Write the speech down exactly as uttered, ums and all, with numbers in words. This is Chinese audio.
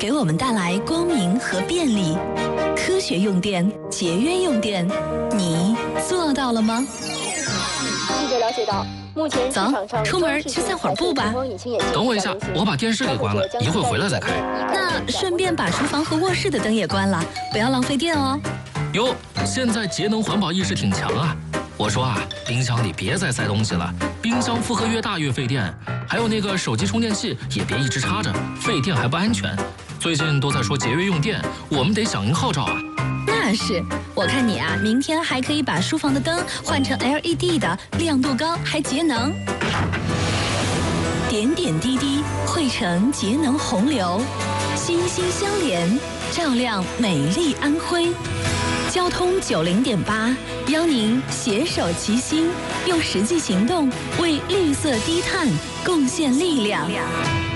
给我们带来光明和便利。科学用电，节约用电，你做到了吗？ 记者了解到，目前市场上走，出门去散会儿步吧。 等我一下，我把电视给关了，一会儿回来再开。 那顺便把厨房和卧室的灯也关了，不要浪费电哦。 哟，现在节能环保意识挺强啊！我说啊，冰箱里别再塞东西了，冰箱负荷越大越费电。还有那个手机充电器也别一直插着，费电还不安全。最近都在说节约用电，我们得响应号召啊。 那是，我看你啊，明天还可以把书房的灯换成 L E D 的，亮度高还节能。点点滴滴汇成节能洪流，心心相连，照亮美丽安徽。交通九零点八，邀您携手齐心，用实际行动为绿色低碳贡献力量。